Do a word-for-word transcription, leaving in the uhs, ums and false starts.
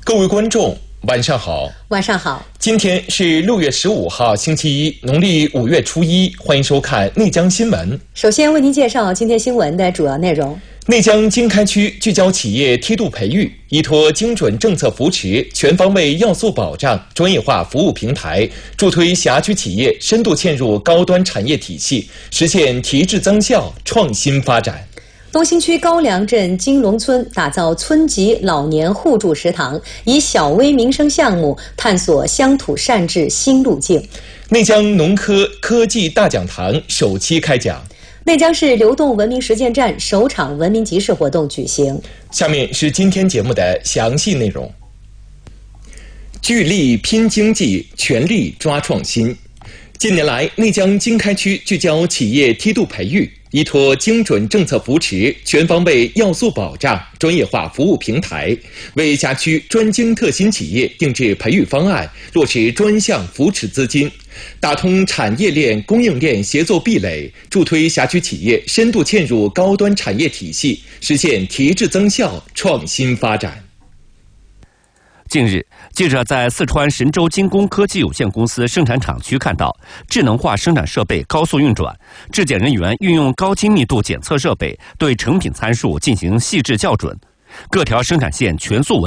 各位观众，晚上好。 晚上好。 今天是六月十五号，星期一，农历五月初一。欢迎收看内江新闻。 首先为您介绍今天新闻的主要内容。 内江经开区聚焦企业梯度培育，依托精准政策扶持、全方位要素保障、专业化服务平台，助推辖区企业深度嵌入高端产业体系，实现提质增效、创新发展。 东兴区高梁镇金龙村打造村级老年互助食堂，以小微民生项目探索乡土善治新路径。 内江农科科技大讲堂首期开讲。 内江市流动文明实践站首场文明集市活动举行。 下面是今天节目的详细内容。聚力拼经济，全力抓创新。近年来，内江经开区聚焦企业梯度培育，依托精准政策扶持、全方位要素保障、专业化服务平台，为辖区专精特新企业定制培育方案，落实专项扶持资金，打通产业链、供应链协作壁垒，助推辖区企业深度嵌入高端产业体系，实现提质增效、创新发展。 近日，记者在四川神州精工科技有限公司生产厂区看到，智能化生产设备高速运转，质检人员运用高精密度检测设备对成品参数进行细致校准，各条生产线全速